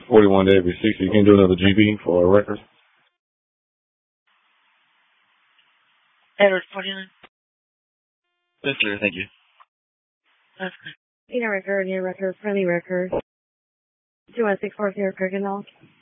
41 to every 60. You can do another GB for a record. Edward 49. Yes, sir. Thank you. That's good. Record, friendly record. 21640 Cricket